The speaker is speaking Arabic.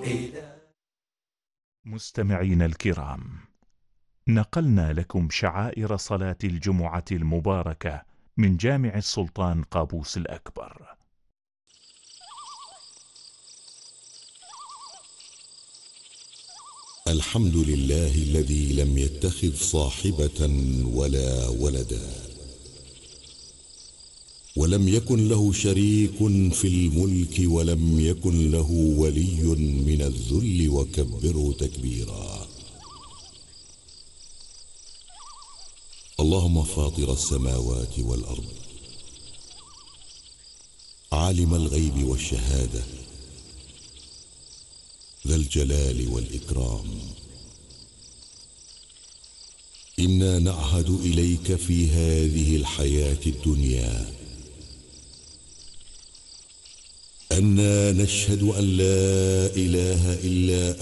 مستمعين الكرام، نقلنا لكم شعائر صلاة الجمعة المباركة من جامع السلطان قابوس الأكبر. الحمد لله الذي لم يتخذ صاحبة ولا ولدا، ولم يكن له شريك في الملك، ولم يكن له ولي من الذل، وكبره تكبيرا. اللهم فاطر السماوات والأرض، عالم الغيب والشهادة، ذا الجلال والإكرام، إنا نعهد إليك في هذه الحياة الدنيا أننا نشهد أن لا إله إلا